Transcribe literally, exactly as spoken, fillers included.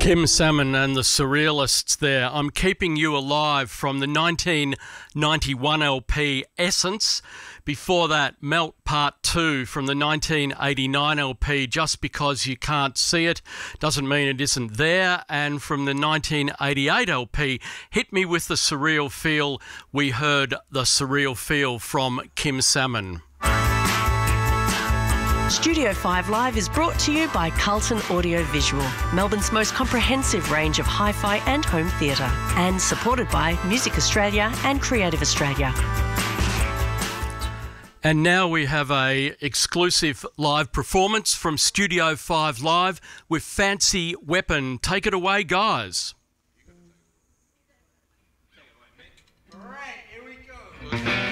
Kim Salmon and the Surrealists there. I'm Keeping You Alive from the nineteen ninety-one L P Essence. Before that, Melt Part two from the nineteen eighty-nine L P, Just Because You Can't See It Doesn't Mean It Isn't There. And from the nineteen eighty-eight L P, Hit Me With the Surreal Feel, we heard The Surreal Feel from Kim Salmon. Studio five Live is brought to you by Carlton Audio Visual, Melbourne's most comprehensive range of hi-fi and home theatre, and supported by Music Australia and Creative Australia. And now we have a exclusive live performance from Studio five Live with Fancy Weapon. Take it away, guys.